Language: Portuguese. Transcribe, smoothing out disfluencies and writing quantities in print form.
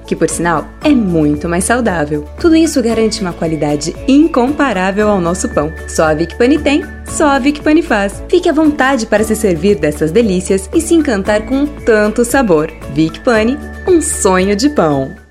que por sinal é muito mais saudável. Tudo isso garante uma qualidade incomparável ao nosso pão. Só a Vic Pane tem, só a Vic Pane faz. Fique à vontade para se servir dessas delícias e se encantar com tanto sabor. Vic Pane, um sonho de pão.